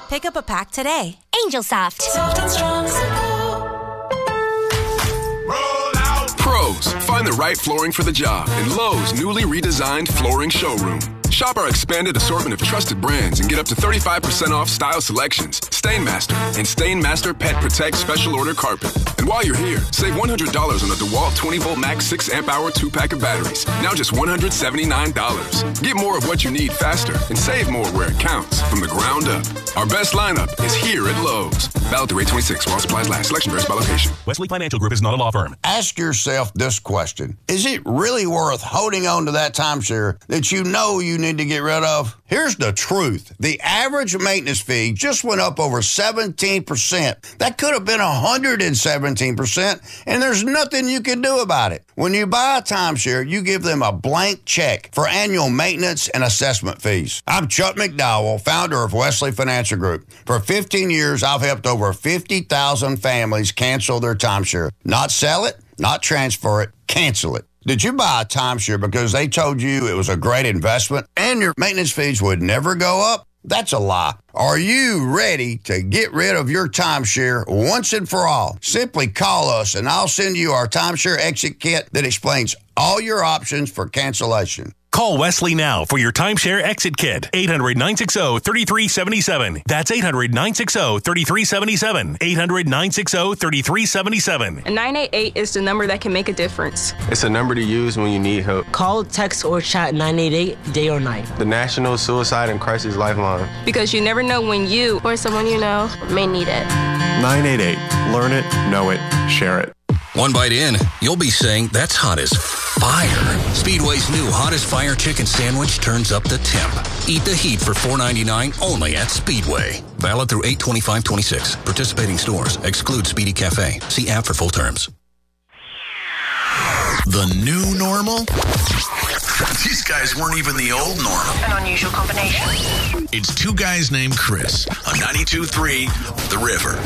Pick up a pack today. Angel Soft. Soft and strong, simple. Roll out. Pros, find the right flooring for the job in Lowe's newly redesigned flooring showroom. Shop our expanded assortment of trusted brands and get up to 35% off style selections, Stainmaster, and Stainmaster Pet Protect Special Order Carpet. And while you're here, save $100 on a DeWalt 20-volt max 6-amp-hour 2-pack of batteries. Now just $179. Get more of what you need faster and save more where it counts from the ground up. Our best lineup is here at Lowe's. Valid through 8/26 while supplies last. Selection varies by location. Wesley Financial Group is not a law firm. Ask yourself this question. Is it really worth holding on to that timeshare that you know you need to get rid of? Here's the truth. The average maintenance fee just went up over 17%. That could have been 117%, and there's nothing you can do about it. When you buy a timeshare, you give them a blank check for annual maintenance and assessment fees. I'm Chuck McDowell, founder of Wesley Financial Group. For 15 years, I've helped over 50,000 families cancel their timeshare. Not sell it, not transfer it, cancel it. Did you buy a timeshare because they told you it was a great investment and your maintenance fees would never go up? That's a lie. Are you ready to get rid of your timeshare once and for all? Simply call us and I'll send you our timeshare exit kit that explains all your options for cancellation. Call Wesley now for your timeshare exit kit. 800-960-3377. That's 800-960-3377. 800-960-3377. 988 is the number that can make a difference. It's a number to use when you need help. Call, text, or chat 988 day or night. The National Suicide and Crisis Lifeline. Because you never know when you or someone you know may need it. 988. Learn it, know it, share it. One bite in, you'll be saying, that's hot as fire. Speedway's new Hottest Fire Chicken Sandwich turns up the temp. Eat the heat for $4.99 only at Speedway. Valid through 8/25/26. Participating stores. Exclude Speedy Cafe. See app for full terms. The new normal? These guys weren't even the old normal. An unusual combination. It's two guys named Chris on 92.3 The River.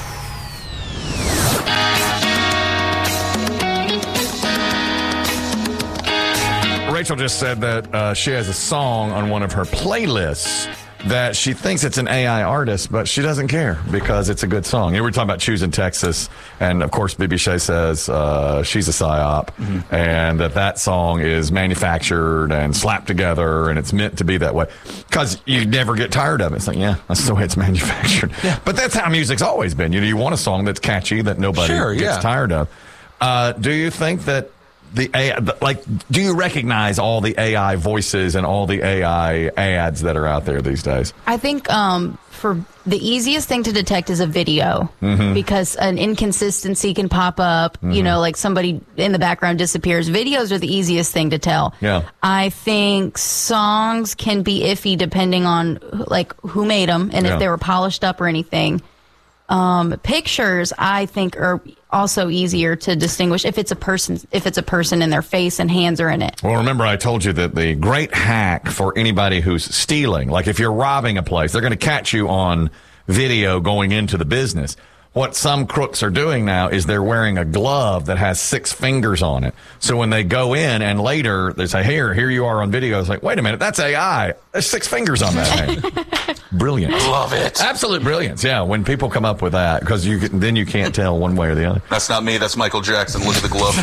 Rachel just said that she has a song on one of her playlists that she thinks it's an AI artist, but she doesn't care because it's a good song. You know, we were talking about Choosing Texas, and of course, Bibi Shea says she's a psyop, and that song is manufactured and slapped together, and it's meant to be that way because you never get tired of it. It's like, yeah, that's the way it's manufactured. Yeah. But that's how music's always been. You know, you want a song that's catchy that nobody gets tired of. Do you think that the AI, do you recognize all the AI voices and all the AI ads that are out there these days? I think for the easiest thing to detect is a video because an inconsistency can pop up. You know, like somebody in the background disappears. Videos are the easiest thing to tell. Yeah. I think songs can be iffy depending on like who made them and if they were polished up or anything. Pictures, I think, are also easier to distinguish if it's a person and their face and hands are in it. Well, remember I told you that the great hack for anybody who's stealing, like if you're robbing a place, they're going to catch you on video going into the business. What some crooks are doing now is they're wearing a glove that has 6 fingers on it. So when they go in and later they say, here you are on video. It's like, wait a minute, that's AI. There's 6 fingers on that hand. Brilliant. Love it. Absolute brilliance. Yeah, when people come up with that, because then you can't tell one way or the other. That's not me. That's Michael Jackson. Look at the glove.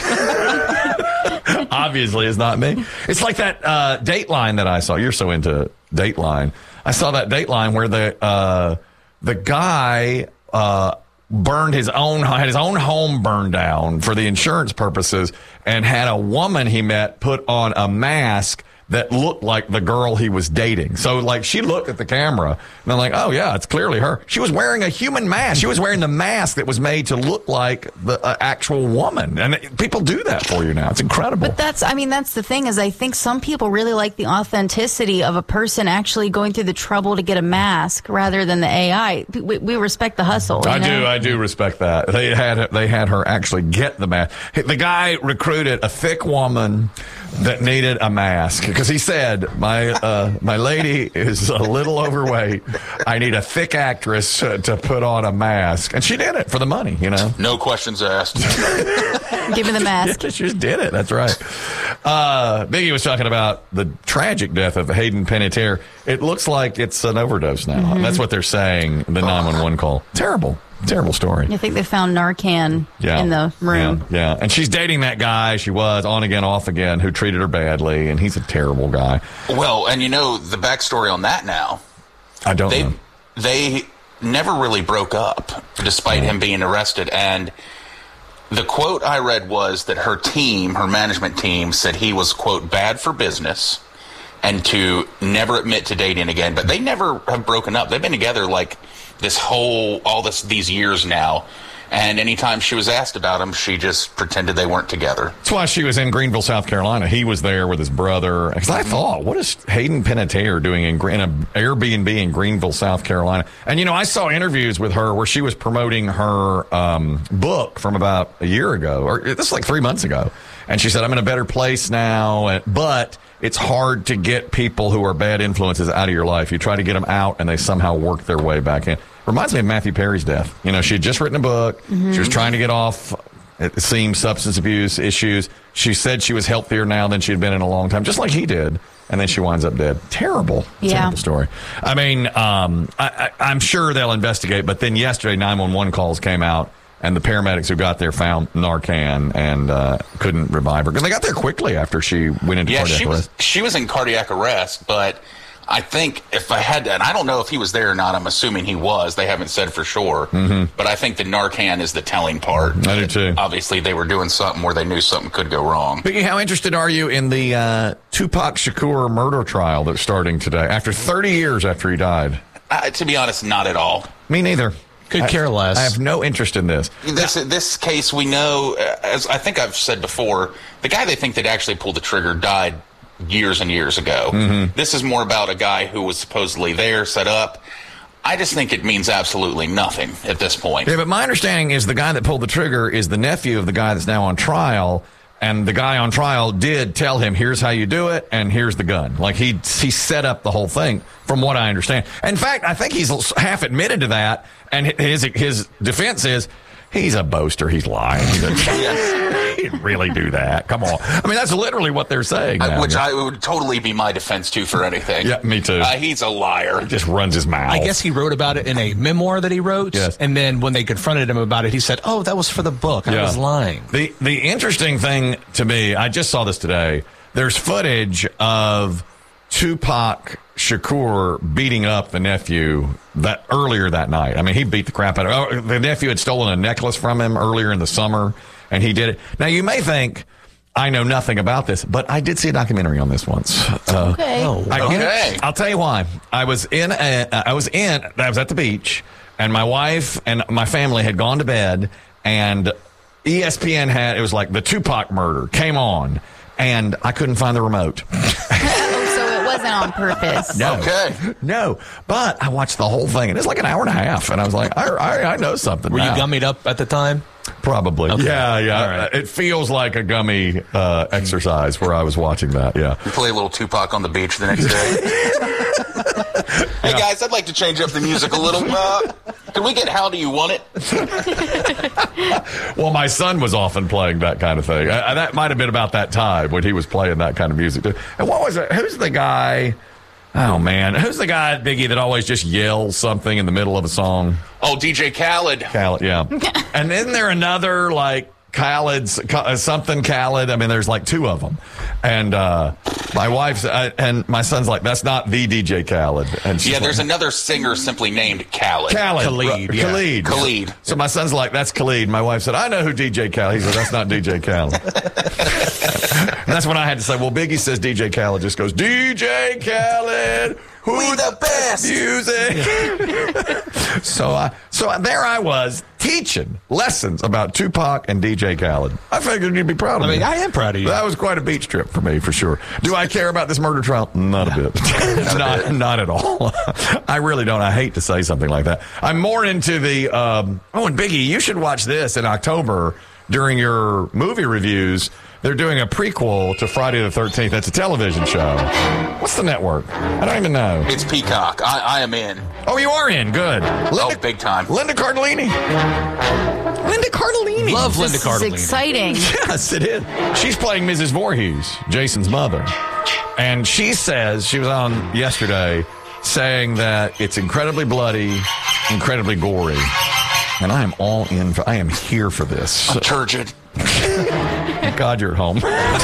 Obviously, it's not me. It's like that Dateline that I saw. You're so into Dateline. I saw that Dateline where the guy had his own home burned down for the insurance purposes and had a woman he met put on a mask that looked like the girl he was dating. So, like, she looked at the camera, and I'm like, oh, yeah, it's clearly her. She was wearing a human mask. She was wearing the mask that was made to look like the actual woman. And people do that for you now. It's incredible. But that's the thing is I think some people really like the authenticity of a person actually going through the trouble to get a mask rather than the AI. We respect the hustle. I do respect that. They had her actually get the mask. The guy recruited a thick woman that needed a mask because he said, my lady is a little overweight. I need a thick actress to put on a mask. And she did it for the money, you know. No questions asked. Give me the mask. Yeah, she just did it. That's right. Biggie was talking about the tragic death of Hayden Panettiere. It looks like it's an overdose now. Mm-hmm. That's what they're saying, the 911 call. Terrible story. I think they found Narcan in the room. Yeah. And she's dating that guy. She was on again, off again, who treated her badly, and he's a terrible guy. Well, and you know the backstory on that now. I don't know. They never really broke up, despite him being arrested. And the quote I read was that her management team, said he was, quote, bad for business and to never admit to dating again. But they never have broken up. They've been together like these years now. And anytime she was asked about him, she just pretended they weren't together. That's why she was in Greenville, South Carolina. He was there with his brother. Because I thought, what is Hayden Panettiere doing in an Airbnb in Greenville, South Carolina? And, I saw interviews with her where she was promoting her book from about a year ago, or this is like 3 months ago. And she said, I'm in a better place now, but it's hard to get people who are bad influences out of your life. You try to get them out, and they somehow work their way back in. Reminds me of Matthew Perry's death. She had just written a book. Mm-hmm. She was trying to get off, it seems, substance abuse issues. She said she was healthier now than she had been in a long time, just like he did. And then she winds up dead. Terrible story. I mean, I'm sure they'll investigate. But then yesterday, 911 calls came out, and the paramedics who got there found Narcan and couldn't revive her. Because they got there quickly after she went into cardiac arrest. She was in cardiac arrest, but I think if I had to, and I don't know if he was there or not, I'm assuming he was. They haven't said for sure. Mm-hmm. But I think the Narcan is the telling part. I do too. Obviously, they were doing something where they knew something could go wrong. Biggie, how interested are you in the Tupac Shakur murder trial that's starting today, after 30 years after he died? To be honest, not at all. Me neither. Could care less. I have no interest in this. This case, we know, as I think I've said before, the guy they think that actually pulled the trigger died years and years ago. Mm-hmm. This is more about a guy who was supposedly there, set up. I just think it means absolutely nothing at this point. Yeah, but my understanding is the guy that pulled the trigger is the nephew of the guy that's now on trial, and the guy on trial did tell him, here's how you do it, and here's the gun. Like, he set up the whole thing, from what I understand. In fact, I think he's half admitted to that, and his defense is, he's a boaster. He's lying. He didn't really do that. Come on. I mean, that's literally what they're saying. Which would totally be my defense, too, for anything. Yeah, me too. He's a liar. He just runs his mouth. I guess he wrote about it in a memoir that he wrote. Yes. And then when they confronted him about it, he said, oh, that was for the book. I was lying. The interesting thing to me, I just saw this today. There's footage of Tupac Shakur beating up the nephew earlier that night. I mean, he beat the crap out of him. The nephew had stolen a necklace from him earlier in the summer, and he did it. Now, you may think I know nothing about this, but I did see a documentary on this once. Okay. I'll tell you why. I was at the beach, and my wife and my family had gone to bed, and ESPN it was like the Tupac murder came on, and I couldn't find the remote. Wasn't on purpose. No. Okay. No. But I watched the whole thing, and it's like an hour and a half, and I was like, I know something. Were you gummied up at the time? Probably. Okay. Yeah. Right. It feels like a gummy exercise where I was watching that, yeah. You play a little Tupac on the beach the next day. Hey, guys, I'd like to change up the music a little. Can we get How Do You Want It? Well, my son was often playing that kind of thing. That might have been about that time when he was playing that kind of music, too. And what was it? Who's the guy? Oh, man. Who's the guy, Biggie, that always just yells something in the middle of a song? Oh, DJ Khaled. Khaled, yeah. And isn't there another, like, something Khaled? I mean, there's like two of them. And my wife's and my son's like, that's not the DJ Khaled. And there's another singer simply named Khaled. Khaled. Khaled. So my son's like, that's Khalid. My wife said, I know who DJ Khaled. He said, that's not DJ Khaled. And that's when I had to say, well, Biggie says DJ Khaled, just goes, DJ Khaled. We the best music. So there I was teaching lessons about Tupac and DJ Khaled. I figured you'd be proud of me. I mean, I am proud of you. That was quite a beach trip for me, for sure. Do I care about this murder trial? Not a bit. Not at all. I really don't. I hate to say something like that. I'm more into the. And Biggie, you should watch this in October. during your movie reviews, they're doing a prequel to Friday the 13th. That's a television show. What's the network? I don't even know. It's Peacock. I am in. Oh, you are in. Good. Big time. Linda Cardellini. Linda Cardellini. Love Linda Cardellini. This is exciting. Yes, it is. She's playing Mrs. Voorhees, Jason's mother. And she says, she was on yesterday, saying that it's incredibly bloody, incredibly gory. And I am all in. I am here for this. I'm turgid. Thank God you're at home.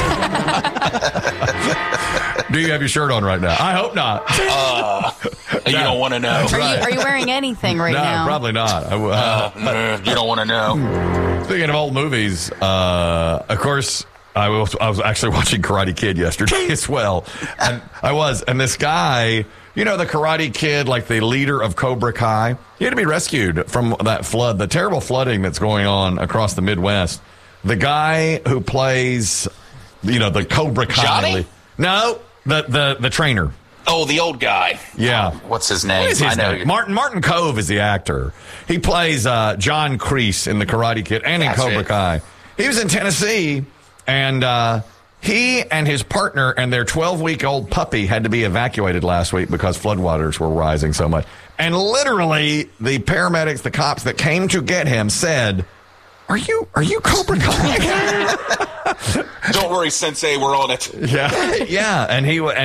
Do you have your shirt on right now? I hope not. You don't want to know. Are you wearing anything right now? No, probably not. You don't want to know. Speaking of old movies, of course, I was actually watching Karate Kid yesterday as well. And and this guy, you know, the Karate Kid, like the leader of Cobra Kai, he had to be rescued from that flood, the terrible flooding that's going on across the Midwest. The guy who plays, you know, the Cobra Kai. Johnny? No, the trainer. Oh, the old guy. Yeah. What's his name? What is his I know. name? Martin Cove is the actor. He plays John Kreese in the Karate Kid and in Cobra Kai. He was in Tennessee, and he and his partner and their 12-week-old puppy had to be evacuated last week because floodwaters were rising so much. And literally, the paramedics, the cops that came to get him said, Are you Cobra Kai? Don't worry, Sensei, we're on it. Yeah, and